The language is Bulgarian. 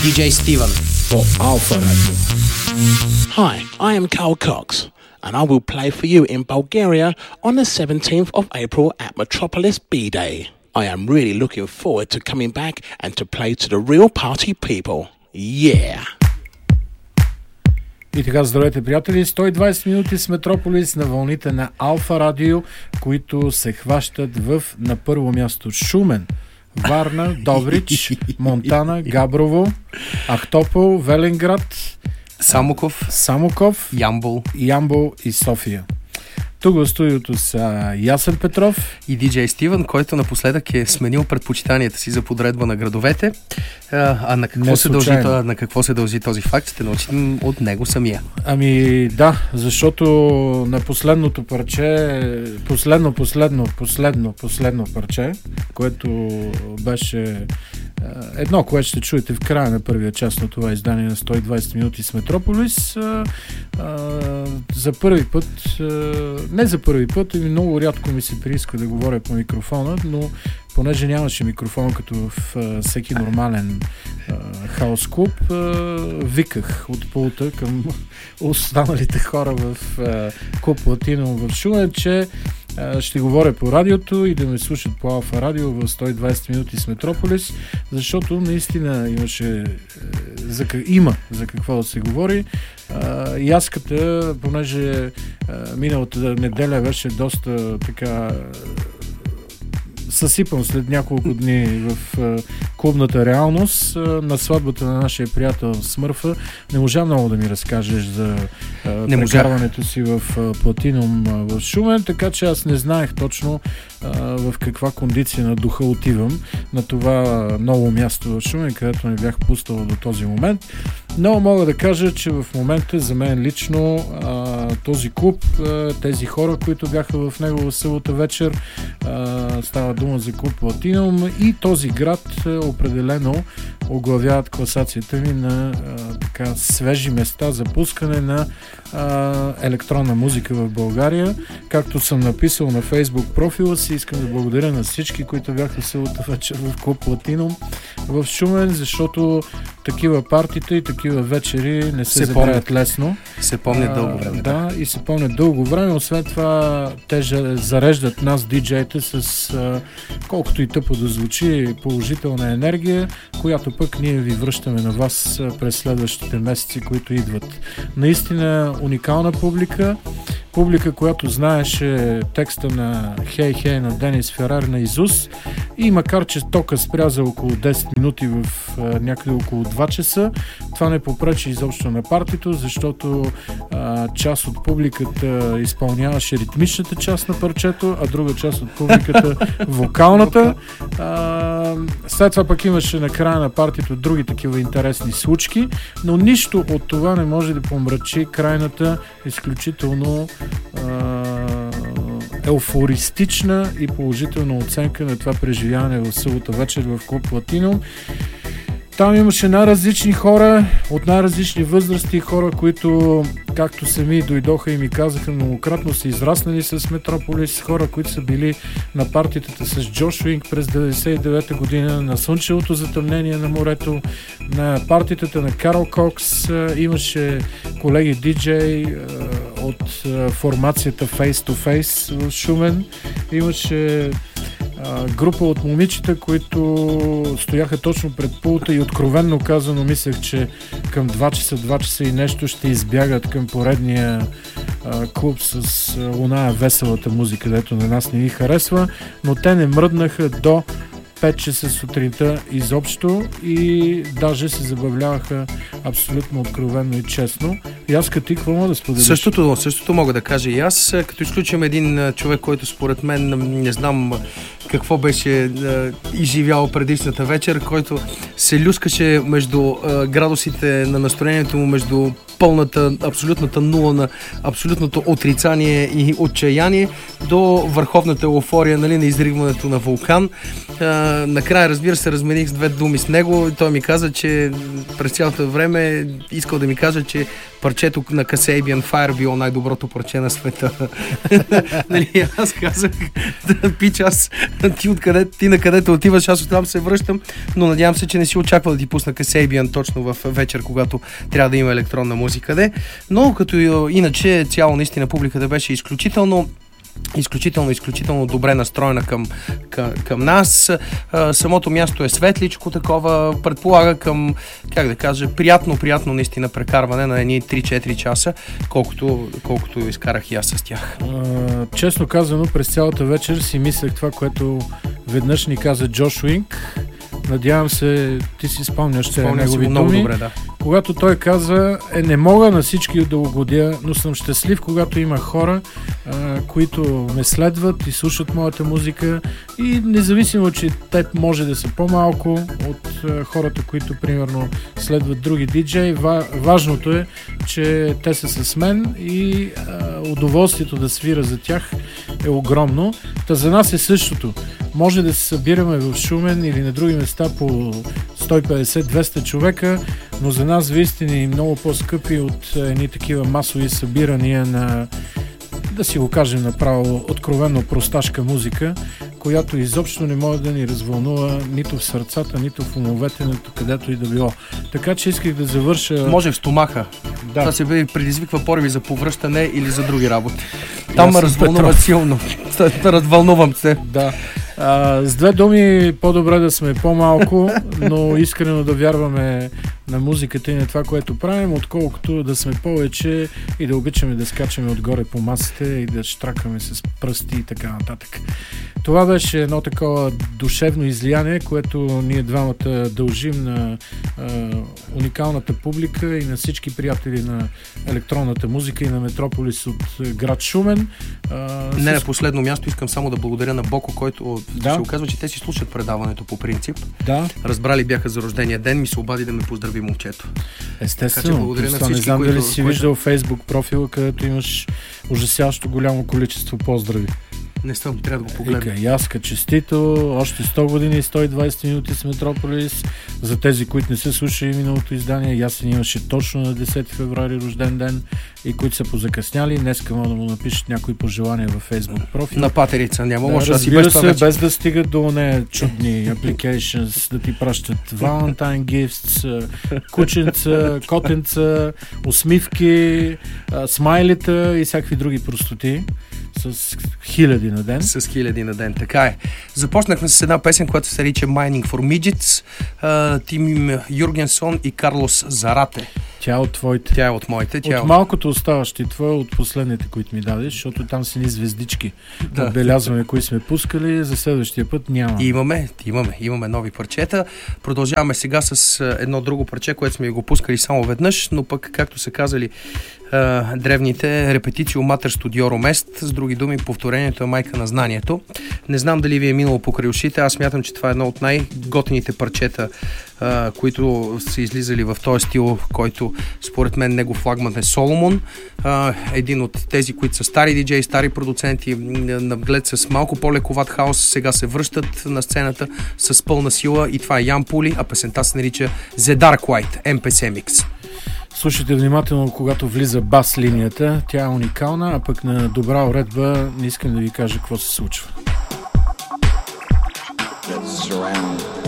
DJ Steven for Alpha Radio. Hi, I am Carl Cox, and I will play for you in Bulgaria on the 17th of April at Metropolis B-Day. I am really looking forward to coming back and to play to the real party people. Yeah! И така, здравейте, приятели! 120 минути с Метрополис на вълните на Алфа Радио, които се хващат на първо място Шумен, Варна, Добрич, Монтана, Габрово, Ахтопол, Велинград, Самоков, Ямбол и София. Тук в студиото са Ясен Петров и DJ Стивен, който напоследък е сменил предпочитанията си за подредба на градовете. На какво се дължи този факт? Ще научим от него самия. Ами да, защото на последното парче, последно парче, което беше едно, което ще чуете в края на първия част на това издание на 120 минути с Метрополис, за първи път, не за първи път, много рядко ми се прииска да говоря по микрофона, но понеже нямаше микрофон като в всеки нормален хаус клуб, виках от пулта към останалите хора в клуб Латино в Шумен, че ще говоря по радиото и да ме слушат по Алфа Радио в 120 минути с Метрополис, защото наистина има за какво да се говори. Яската, понеже миналата неделя беше доста така съсипан след няколко дни в клубната реалност на сватбата на нашия приятел Смърфа. Не можа много да ми разкажеш за прекарването си в Платинум в Шумен, така че аз не знаех точно в каква кондиция на духа отивам на това ново място в Шумен, където не бях пуснал до този момент. Но мога да кажа, че в момента за мен лично този клуб, тези хора, които бяха в него в събота вечер, става дума за клуб Латинум, и този град определено оглавяват класацията ми на така свежи места за пускане на електронна музика в България. Както съм написал на Фейсбук профила си, искам да благодаря на всички, които бяха събота вечер в клуб Латинум в Шумен, защото такива партита и такива вечери не се забравят лесно. Се помнят дълго време. Да, и се помнят дълго време. Освен това, те зареждат нас, диджеите, с колкото и тъпо да звучи, положителна енергия, която пък ние ви връщаме на вас през следващите месеци, които идват. Наистина уникална публика, която знаеше текста на Хей Хей на Денис Ферар на Изус, и макар че тока спря за около 10 минути в някъде около 2 часа, това не попречи изобщо на партито, защото част от публиката изпълняваше ритмичната част на парчето, а друга част от публиката вокалната. След това пък имаше на края на партито други такива интересни случки, но нищо от това не може да помрачи крайната изключително еуфористична и положителна оценка на това преживяване в събота вечер в клуб Латинум. Там имаше най-различни хора, от най-различни възрасти, хора, които, както сами дойдоха и ми казаха, многократно са израснали с Метрополис, хора, които са били на партитата с Джош Уинг през 99-та година, на Слънчевото затъмнение на морето, на партитата на Карл Кокс, имаше колеги диджей от формацията Face to Face в Шумен, имаше група от момичета, които стояха точно пред пулта и откровенно казано мислех, че към 2 часа и нещо ще избягат към поредния клуб с оная веселата музика, дето на нас не ни харесва, но те не мръднаха до 5 часа сутринта изобщо и даже се забавляваха абсолютно откровенно и честно. И аз като ти, какво мога да споделиш? Същото мога да кажа и аз, като изключим един човек, който според мен не знам какво беше изживял предишната вечер, който се люскаше между градусите на настроението му между абсолютната нула на абсолютното отрицание и отчаяние до върховната еуфория, нали, на изригването на вулкан. Накрая, разбира се, размених с 2 думи с него и той ми каза, че през цялото време искал да ми каже, че парчето на Kasabian Fire било най-доброто парче на света. Нали, аз казах, пич, ти на където отиваш, аз оттам се връщам, но надявам се, че не си очаква да ти пусна Kasabian точно в вечер, когато трябва да има електронна музика. Но като иначе цяло наистина публиката беше изключително добре настроена към нас. Самото място е светличко такова, предполага към, как да кажа, приятно наистина прекарване на едни 3-4 часа, колкото изкарах и аз с тях. Честно казано, през цялата вечер си мислех това, което веднъж ни каза Джош Уинк. Надявам се, ти си спомняш негови думи. Добре, да. Когато той каза, не мога на всички да угодя, но съм щастлив, когато има хора, които ме следват и слушат моята музика, и независимо, че те може да са по-малко от хората, които примерно следват други диджеи, важното е, че те са с мен и удоволствието да свира за тях е огромно. Та за нас е същото. Може да се събираме в Шумен или на други места по 150-200 човека, но за нас вие сте ни много по-скъпи от едни такива масови събирания на, да си го кажем направо, откровенно просташка музика, която изобщо не може да ни развълнува нито в сърцата, нито в умовете, нито където и да било. Така че исках да завърша... Може в стомаха. Да. Това се предизвиква пориви за повръщане или за други работи. Там ме развълнува силно. Развълнувам се. Да. С 2 думи, по-добре да сме по-малко, но искрено да вярваме на музиката и на това, което правим, отколкото да сме повече и да обичаме да скачаме отгоре по масите и да штракаме с пръсти и така нататък. Това беше едно такова душевно излияние, което ние двамата дължим на уникалната публика и на всички приятели на електронната музика и на Метрополис от град Шумен. Не на последно място искам само да благодаря на Боко, който се оказва, че те си слушат предаването по принцип. Да. Разбрали бяха за рождения ден, ми се обади да ме поздрави момчето. Естествено. Не знам дали си виждал Фейсбук профила, където имаш ужасяващо голямо количество поздрави. Не съм, трябва да го погледна. Яска, честито, още 100 години и 120 минути с Метрополис. За тези, които не са слушали миналото издание, Ясен имаше точно на 10 февруари рожден ден и които са позакъсняли, днеска могат да му напишат някои пожелания във Facebook профил. На патерица няма. Да, разбира се, без да стигат до нея чудни applications, да ти пращат Valentine gifts, кученца, котенца, усмивки, смайлита и всякакви други простоти. С хиляди на ден. С хиляди на ден, така е. Започнахме с една песен, която се нарича Mining for Midgets. Тим Юргенсон и Карлос Зарате. Тя е от твоите. Тя е от моите. От малкото оставащи твоя, от последните, които ми дадеш, защото там са ни звездички. Да. Отбелязваме, кои сме пускали, за следващия път няма. Имаме нови парчета. Продължаваме сега с едно друго парче, което сме го пускали само веднъж, но пък, както са казали древните, репетицио матер студиоро мест, с други думи, повторението е майка на знанието. Не знам дали ви е минало покрай ушите, аз смятам, че това е едно от най-готините парчета, които са излизали в този стил, който според мен негов флагман е Соломон. Един от тези, които са стари диджеи, стари продуценти, наглед с малко по-лековат хаос, сега се връщат на сцената с пълна сила и това е Ян Пули, а песента се нарича The Dark White, MPC Mix. Слушайте внимателно, когато влиза бас линията, тя е уникална, а пък на добра уредба не искам да ви кажа какво се случва.